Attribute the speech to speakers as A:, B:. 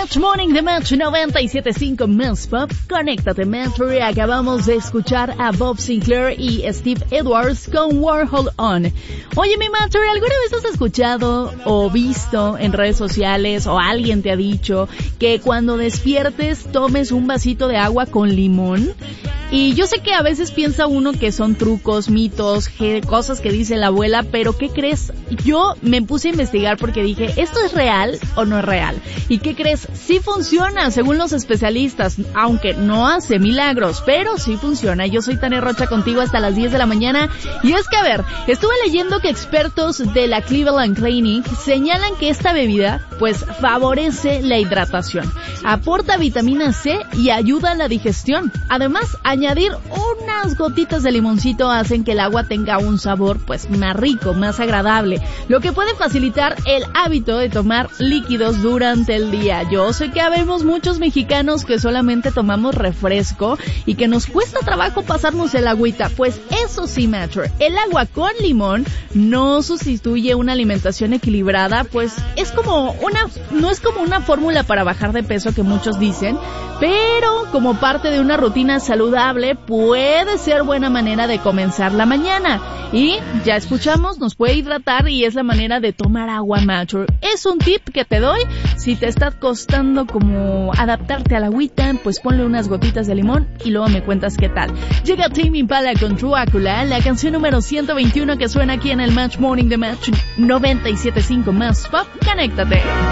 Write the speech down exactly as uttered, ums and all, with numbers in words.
A: Match Morning de Match noventa y siete punto cinco Más Pop. Conéctate, Metro. Acabamos de escuchar a Bob Sinclair y Steve Edwards con Warhol On. Oye, mi Metro, ¿alguna vez has escuchado o visto en redes sociales o alguien te ha dicho que cuando despiertes tomes un vasito de agua con limón? Y yo sé que a veces piensa uno que son trucos, mitos, cosas que dice la abuela, pero ¿qué crees? Yo me puse a investigar porque dije, ¿esto es real o no es real? ¿Y qué crees? Sí funciona, según los especialistas, aunque no hace milagros, pero sí funciona. Yo soy Tania Rocha contigo hasta las diez de la mañana. Y es que, a ver, estuve leyendo que expertos de la Cleveland Clinic señalan que esta bebida, pues, favorece la hidratación, aporta vitamina C y ayuda a la digestión. Además, añadir unas gotitas de limoncito hacen que el agua tenga un sabor, pues, más rico, más agradable, lo que puede facilitar el hábito de tomar líquidos durante el día. Yo sé que habemos muchos mexicanos que solamente tomamos refresco y que nos cuesta trabajo pasarnos el agüita. Pues eso sí, Metro, el agua con limón no sustituye una alimentación equilibrada, pues es como una, no es como una fórmula para bajar de peso que muchos dicen, pero como parte de una rutina saludable puede ser buena manera de comenzar la mañana. Y ya escuchamos, nos puede hidratar y es la manera de tomar agua, Metro. Es un tip que te doy. Si te está costando como adaptarte a la agüita, pues ponle unas gotitas de limón y luego me cuentas qué tal. Llega Tame Impala con Drácula, la canción número ciento veintiuno que suena aquí en el Match Morning de Match noventa y siete punto cinco Más Pop. Conéctate.